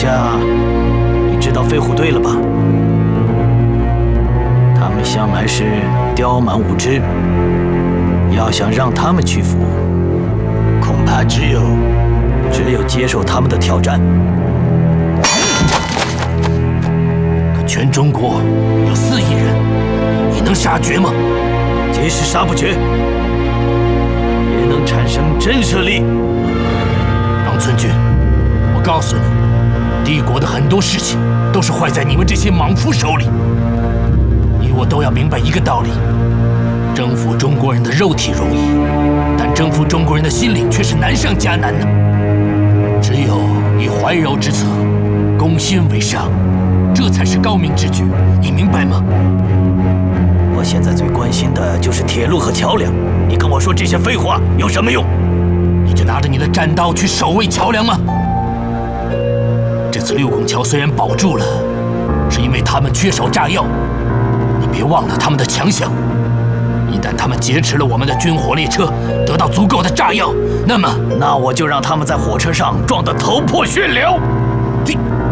下，你知道飞虎队了吧？他们向来是刁蛮无知，要想让他们屈服，恐怕只有接受他们的挑战。 可全中国有4亿人，你能杀绝吗？ 即使杀不绝，也能产生震慑力。 杨村君，我告诉你，帝国的很多事情都是坏在你们这些莽夫手里。你我都要明白一个道理：征服中国人的肉体容易，但征服中国人的心灵却是难上加难的。只有以怀柔之策，攻心为上，这才是高明之举。你明白吗？ 我现在最关心的就是铁路和桥梁，你跟我说这些废话有什么用？ 你就拿着你的战刀去守卫桥梁吗？这次6拱桥虽然保住了，是因为他们缺少炸药。你别忘了他们的强项。一旦他们劫持了我们的军火列车，得到足够的炸药，那我就让他们在火车上撞得头破血流。